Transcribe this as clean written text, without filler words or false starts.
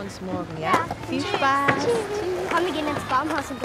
uns morgen, ja? Ja. Viel Tschüss. Spaß. Tschüss. Komm, wir gehen ins Baumhaus und